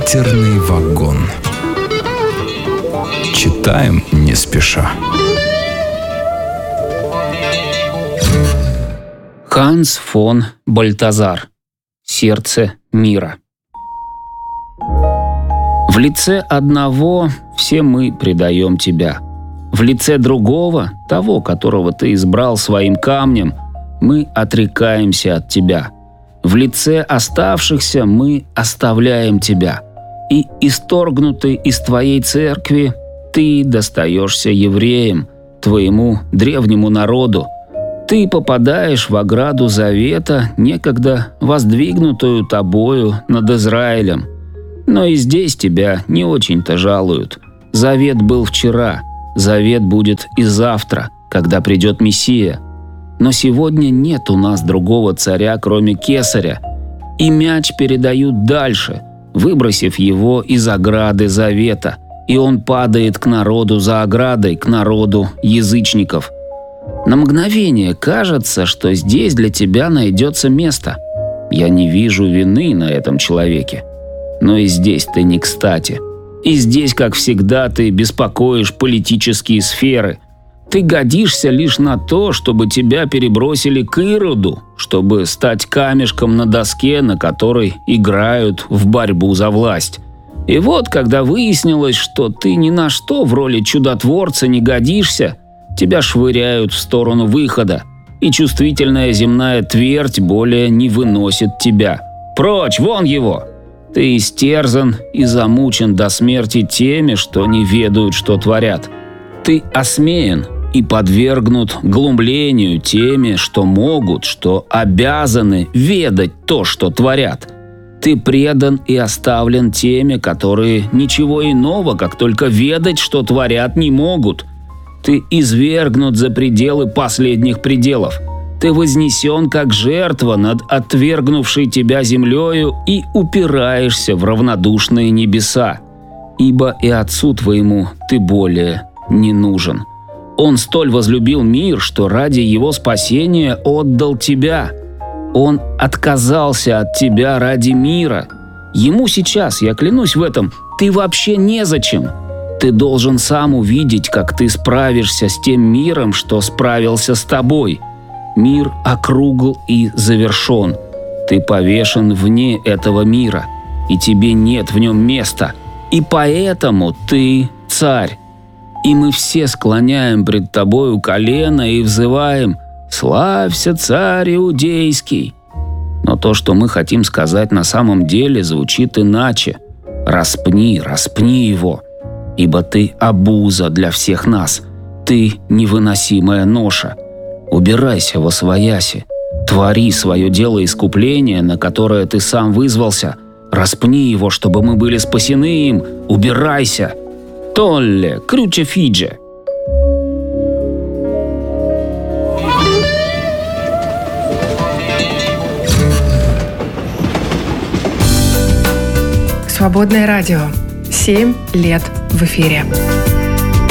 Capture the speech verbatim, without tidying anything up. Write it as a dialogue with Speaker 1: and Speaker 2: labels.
Speaker 1: Литерный вагон. Читаем не спеша.
Speaker 2: Ханс фон Бальтазар. Сердце мира. В лице одного все мы предаем тебя. В лице другого, того, которого ты избрал своим камнем, мы отрекаемся от тебя. В лице оставшихся мы оставляем тебя. И исторгнутый из твоей церкви, ты достаешься евреям, твоему древнему народу. Ты попадаешь в ограду завета, некогда воздвигнутую тобою над Израилем. Но и здесь тебя не очень-то жалуют. Завет был вчера, завет будет и завтра, когда придет Мессия. Но сегодня нет у нас другого царя, кроме Кесаря, и мяч передают дальше, выбросив его из ограды завета, и он падает к народу за оградой, к народу язычников. На мгновение кажется, что здесь для тебя найдется место. Я не вижу вины на этом человеке. Но и здесь ты не кстати. И здесь, как всегда, ты беспокоишь политические сферы. Ты годишься лишь на то, чтобы тебя перебросили к Ироду, чтобы стать камешком на доске, на которой играют в борьбу за власть. И вот, когда выяснилось, что ты ни на что в роли чудотворца не годишься, тебя швыряют в сторону выхода, и чувствительная земная твердь более не выносит тебя. Прочь, вон его! Ты истерзан и замучен до смерти теми, что не ведают, что творят. Ты осмеян и подвергнут глумлению теми, что могут, что обязаны ведать то, что творят. Ты предан и оставлен теми, которые ничего иного, как только ведать, что творят, не могут. Ты извергнут за пределы последних пределов. Ты вознесен как жертва над отвергнувшей тебя землею и упираешься в равнодушные небеса. Ибо и Отцу твоему ты более не нужен. Он столь возлюбил мир, что ради его спасения отдал тебя. Он отказался от тебя ради мира. Ему сейчас, я клянусь в этом, ты вообще незачем. Ты должен сам увидеть, как ты справишься с тем миром, что справился с тобой. Мир округл и завершен. Ты повешен вне этого мира, и тебе нет в нем места. И поэтому ты царь. И мы все склоняем пред тобою колено и взываем: «Славься, царь иудейский!» Но то, что мы хотим сказать на самом деле, звучит иначе. Распни, распни его, ибо ты обуза для всех нас. Ты невыносимая ноша. Убирайся восвояси, твори свое дело искупления, на которое ты сам вызвался. Распни его, чтобы мы были спасены им. Убирайся. Толле, крючефидже.
Speaker 3: Свободное радио. Семь лет в эфире.